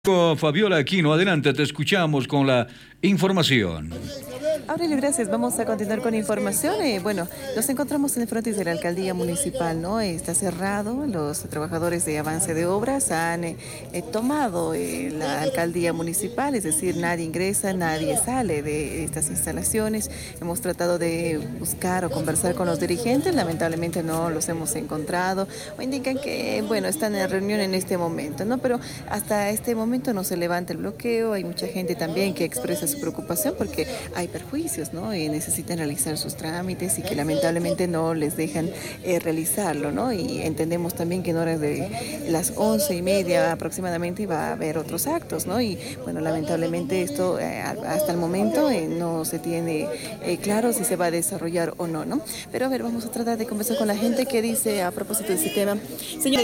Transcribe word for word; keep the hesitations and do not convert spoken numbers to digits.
Fabiola Aquino, adelante, te escuchamos con la información. Aurelio, gracias. Vamos a continuar con información. Eh, bueno, nos encontramos en el frontis de la alcaldía municipal, ¿no? Está cerrado. Los trabajadores de avance de obras han eh, eh, tomado eh, la alcaldía municipal, es decir, nadie ingresa, nadie sale de estas instalaciones. Hemos tratado de buscar o conversar con los dirigentes, lamentablemente no los hemos encontrado. O indican que, bueno, están en reunión en este momento, ¿no? Pero hasta este momento no se levanta el bloqueo. Hay mucha gente también que expresa su preocupación porque hay perjuicios, ¿no? Y necesitan realizar sus trámites y que lamentablemente no les dejan eh, realizarlo, ¿no? Y entendemos también que en horas de las once y media aproximadamente va a haber otros actos, ¿no? Y bueno, lamentablemente esto eh, hasta el momento eh, no se tiene eh, claro si se va a desarrollar o no, ¿no? Pero a ver, vamos a tratar de conversar con la gente que dice a propósito de ese tema. Señor